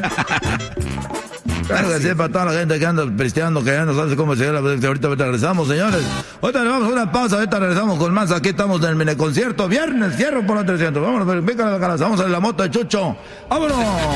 Claro que sí, para toda la gente que anda pisteando, que ya no sabe cómo se ahorita regresamos, señores. Ahorita le vamos a una pausa, ahorita regresamos con más. Aquí estamos en el mini concierto. Viernes, cierro por los 300. Vámonos, venga, vamos en la moto de Chucho. ¡Vámonos!